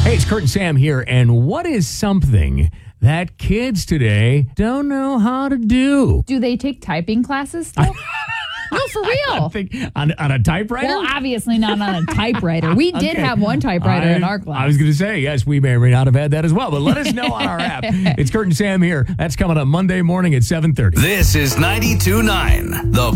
Hey, it's Kurt and Sam here, and what is something that kids today don't know how to do? Do they take typing classes still? No, for real. I think on a typewriter? Well, obviously not on a typewriter. We did have one typewriter in our class. I was going to say, yes, we may or may not have had that as well, but let us know on our app. It's Kurt and Sam here. That's coming up Monday morning at 7:30. This is 92.9, The